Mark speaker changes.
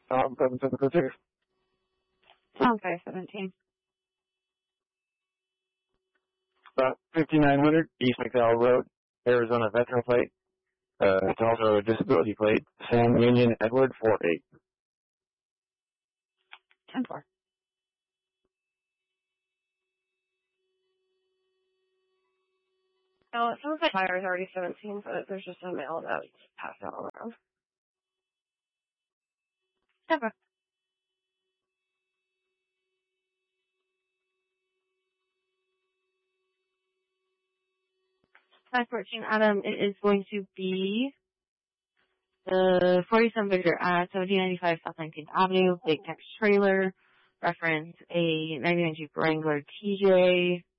Speaker 1: 772.
Speaker 2: Sound 517.
Speaker 1: 5900 East McDowell Road, Arizona Veteran Plate. It's also a disability plate. Sam Union Edward 48.
Speaker 2: 10-4. Oh, it sounds like fire is already 17, but there's just a mail that's passed out around. 10-4. 514, Adam, it is going to be the 47 Victor at 1795 South 19th Avenue, big text trailer, reference a 99 Jeep Wrangler TJ,